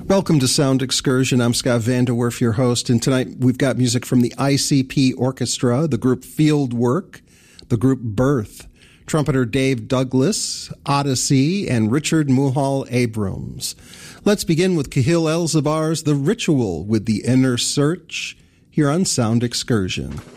Welcome to Sound Excursion. I'm Scott Vanderwerf, your host, and tonight we've got music from the ICP Orchestra, the group Fieldwork, the group Birth, trumpeter Dave Douglas, Odyssey, and Richard Muhal Abrams. Let's begin with Kahil Elzabar's The Ritual with the Inner Search here on Sound Excursion.